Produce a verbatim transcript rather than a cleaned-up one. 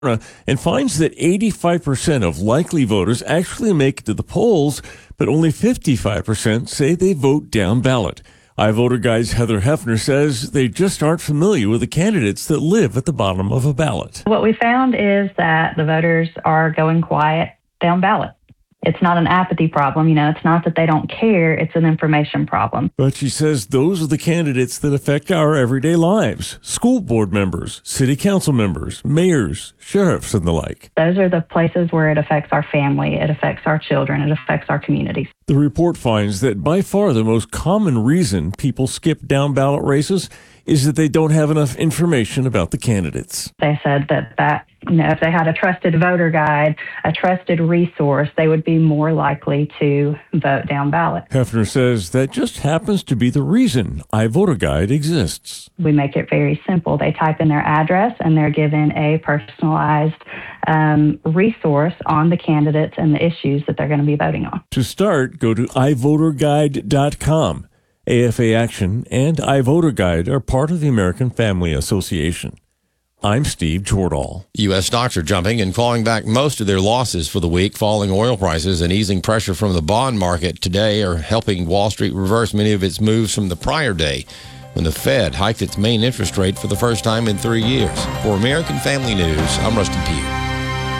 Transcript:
and finds that eighty-five percent of likely voters actually make it to the polls, but only fifty-five percent say they vote down ballot. iVoterGuide's Heather Hefner says they just aren't familiar with the candidates that live at the bottom of a ballot. What we found is that the voters are going quiet down ballot. It's not an apathy problem. You know, it's not that they don't care. It's an information problem. But she says those are the candidates that affect our everyday lives. School board members, city council members, mayors, sheriffs, and the like. Those are the places where it affects our family. It affects our children. It affects our communities. The report finds that by far the most common reason people skip down ballot races is that they don't have enough information about the candidates. They said that, that you know, if they had a trusted voter guide, a trusted resource, they would be more likely to vote down ballot. Hefner says that just happens to be the reason iVoterGuide exists. We make it very simple. They type in their address and they're given a personalized um, resource on the candidates and the issues that they're going to be voting on. To start, go to i voter guide dot com. A F A Action and iVoterGuide are part of the American Family Association. I'm Steve Jordahl. U S stocks are jumping and clawing back most of their losses for the week. Falling oil prices and easing pressure from the bond market today are helping Wall Street reverse many of its moves from the prior day, when the Fed hiked its main interest rate for the first time in three years. For American Family News, I'm Rusty Pugh.